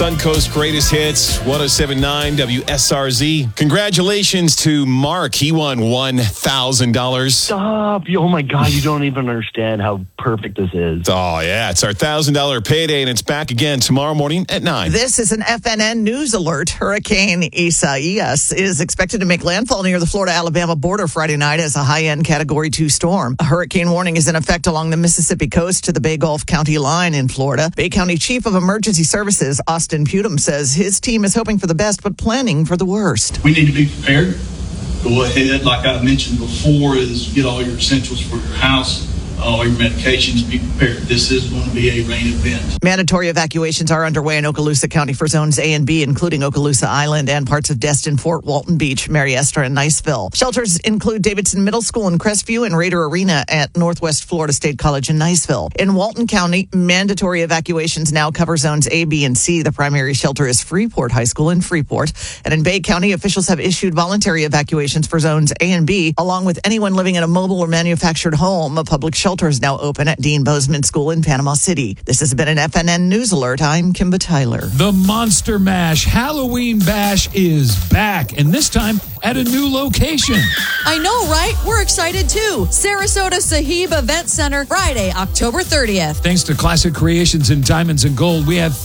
Suncoast Greatest Hits, 107.9 WSRZ. Congratulations to Mark. He won $1,000. Stop. Oh, my God. You don't even understand how perfect this is. Oh, yeah. It's our $1,000 payday, and it's back again tomorrow morning at 9. This is an FNN news alert. Hurricane Isaias is expected to make landfall near the Florida-Alabama border Friday night as a high-end Category 2 storm. A hurricane warning is in effect along the Mississippi coast to the Bay Gulf County line in Florida. Bay County Chief of Emergency Services, Austin Putum, says his team is hoping for the best but planning for the worst. We need to be prepared. Go ahead, like I mentioned before, is get all your essentials for your house, all your medications, be prepared. This is going to be a rain event. Mandatory evacuations are underway in Okaloosa County for zones A and B, including Okaloosa Island and parts of Destin, Fort Walton Beach, Mary Esther, and Niceville. Shelters include Davidson Middle School in Crestview and Raider Arena at Northwest Florida State College in Niceville. In Walton County, mandatory evacuations now cover zones A, B, and C. The primary shelter is Freeport High School in Freeport. And in Bay County, officials have issued voluntary evacuations for zones A and B, along with anyone living in a mobile or manufactured home. A public shelter is now open at Dean Bozeman School in Panama City. This has been an FNN News Alert. I'm Kimba Tyler. The Monster Mash Halloween Bash is back, and this time at a new location. I know, right? We're excited too. Sarasota Sahib Event Center, Friday, October 30th. Thanks to Classic Creations and Diamonds and Gold, we have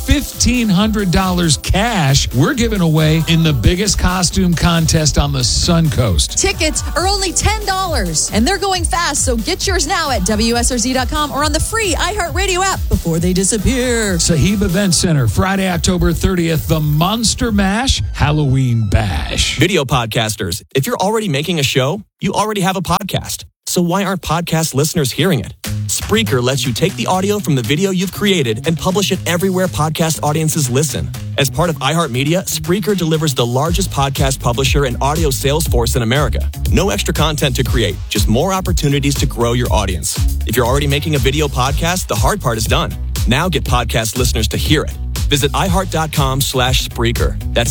$1,500 cash we're giving away in the biggest costume contest on the Suncoast. Tickets are only $10, and they're going fast, so get yours now at WSRZ.com or on the free iHeartRadio app before they disappear. Sahib Event Center, Friday, October 30th, the Monster Mash Halloween Bash. Video podcasters, if you're already making a show, you already have a podcast. So why aren't podcast listeners hearing it? Spreaker lets you take the audio from the video you've created and publish it everywhere podcast audiences listen. As part of iHeartMedia, Spreaker delivers the largest podcast publisher and audio sales force in America. No extra content to create, just more opportunities to grow your audience. If you're already making a video podcast, the hard part is done. Now get podcast listeners to hear it. Visit iHeart.com/Spreaker. That's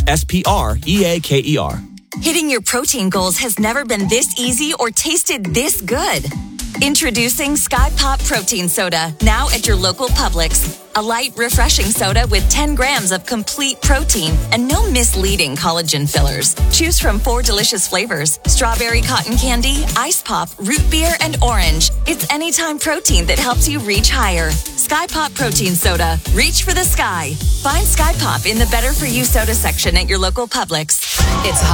SPREAKER. Hitting your protein goals has never been this easy or tasted this good. Introducing Sky Pop Protein Soda, now at your local Publix. A light, refreshing soda with 10 grams of complete protein and no misleading collagen fillers. Choose from 4 delicious flavors: strawberry cotton candy, ice pop, root beer, and orange. It's anytime protein that helps you reach higher. Sky Pop Protein Soda. Reach for the sky. Find Sky Pop in the Better For You soda section at your local Publix. It's hot.